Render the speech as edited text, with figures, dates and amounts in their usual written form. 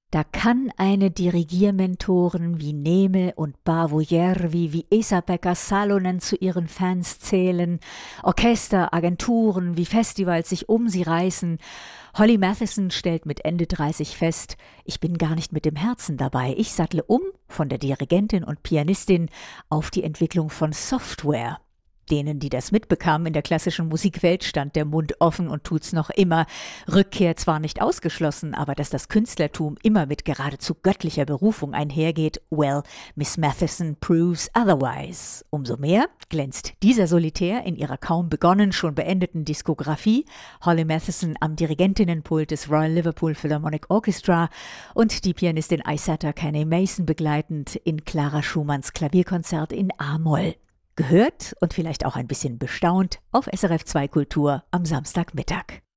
Da kann eine Dirigiermentoren wie Neme und Paavo Järvi wie Esa-Pekka Salonen zu ihren Fans zählen, Orchester, Agenturen wie Festivals sich um sie reißen. Holly Mathieson stellt mit Ende 30 fest: Ich bin gar nicht mit dem Herzen dabei. Ich sattle um von der Dirigentin und Pianistin auf die Entwicklung von Software. Denen, die das mitbekamen in der klassischen Musikwelt, stand der Mund offen und tut's noch immer. Rückkehr zwar nicht ausgeschlossen, aber dass das Künstlertum immer mit geradezu göttlicher Berufung einhergeht, well, Miss Mathieson proves otherwise. Umso mehr glänzt dieser Solitär in ihrer kaum begonnen, schon beendeten Diskografie. Holly Mathieson am Dirigentinnenpult des Royal Liverpool Philharmonic Orchestra und die Pianistin Isata Kane Mason begleitend in Clara Schumanns Klavierkonzert in A-Moll. Gehört und vielleicht auch ein bisschen bestaunt auf SRF 2 Kultur am Samstagmittag.